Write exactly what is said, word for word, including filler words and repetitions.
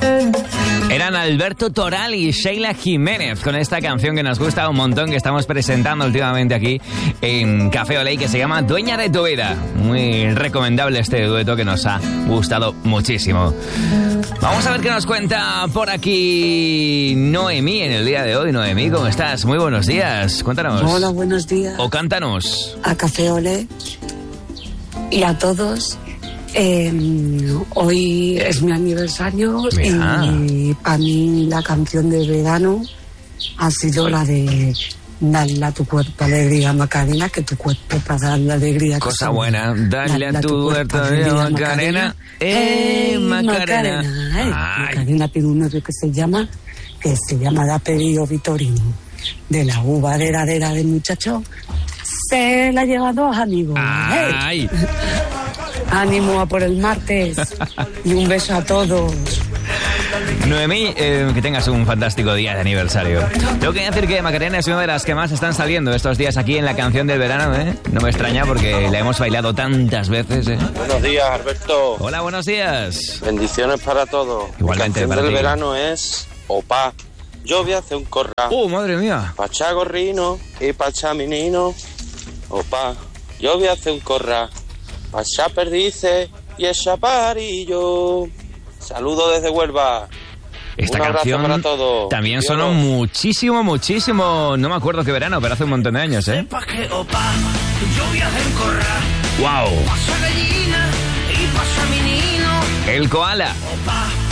Eran Alberto Toral y Sheila Jiménez con esta canción que nos gusta un montón, que estamos presentando últimamente aquí en Café Olé, que se llama Dueña de tu vida. Muy recomendable este dueto que nos ha gustado muchísimo. Vamos a ver qué nos cuenta por aquí Noemí en el día de hoy. Noemí, ¿cómo estás? Muy buenos días. Cuéntanos. Hola, buenos días. O cántanos. A Café Olé y a todos. Eh, hoy es mi aniversario. Mira. Y para mí la canción de verano ha sido la de Dale a tu cuerpo alegría, Macarena, que tu cuerpo para dar la alegría. Cosa buena, dale, dale a tu cuerpo alegría, Macarena. Eh, Macarena. Macarena, eh. Macarena tiene un novio que se llama, que se llama Da Pedido Vitorino. De la uva de heradera del muchacho, se la lleva dos amigos. Ay. Eh. Ánimo a por el martes y un beso a todos. Noemí, eh, que tengas un fantástico día de aniversario. Tengo que decir que Macarena es una de las que más están saliendo estos días aquí en la canción del verano, ¿eh? No me extraña porque la hemos bailado tantas veces, ¿eh? Buenos días, Alberto. Hola, buenos días. Bendiciones para todos. Igualmente. La canción para del ti. verano es Opa. Yo voy a hacer un corra. ¡Oh, madre mía! Pachá gorrino y pachá menino. Opa. Yo voy a hacer un corra. Pachá perdice y el chaparillo. Saludos desde Huelva. Esta un abrazo canción para todos. también Dios. sonó muchísimo, muchísimo. No me acuerdo qué verano, pero hace un montón de años, ¿eh? Sepa que opa, yo voy a hacer correr. ¡Wow! Pasa gallina y pasa menino. El koala. Opa.